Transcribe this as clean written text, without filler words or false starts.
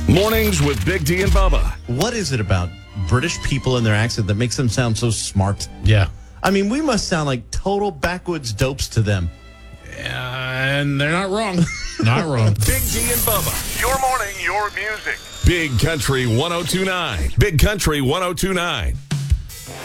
Mornings with Big D and Bubba. What is it about British people and their accent that makes them sound so smart? Yeah. I mean, we must sound like total backwoods dopes to them. And they're not wrong. Not wrong. Big D and Bubba. Your morning, your music. Big Country 102.9. Big Country 102.9.